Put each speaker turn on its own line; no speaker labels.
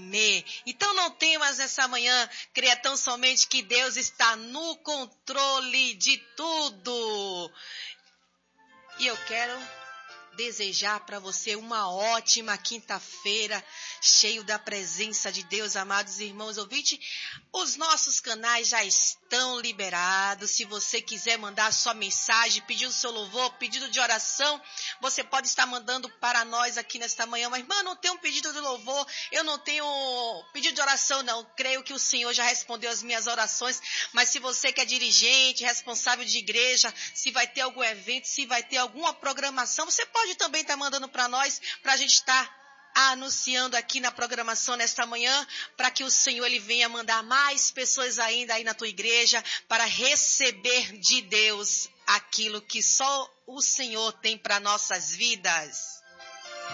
temer. Então não temas nessa manhã, creia tão somente que Deus está no controle de tudo. E eu quero desejar para você uma ótima quinta-feira, cheio da presença de Deus, amados irmãos ouvintes. Os nossos canais já estão liberados. Se você quiser mandar sua mensagem, pedir o seu louvor, pedido de oração, você pode estar mandando para nós aqui nesta manhã. Mas, irmã, não tenho um pedido de louvor, eu não tenho pedido de oração, não. Creio que o Senhor já respondeu as minhas orações. Mas se você que é dirigente, responsável de igreja, se vai ter algum evento, se vai ter alguma programação, você pode também estar mandando para nós, para a gente estar anunciando aqui na programação nesta manhã, para que o Senhor ele venha mandar mais pessoas ainda aí na tua igreja, para receber de Deus aquilo que só o Senhor tem para nossas vidas.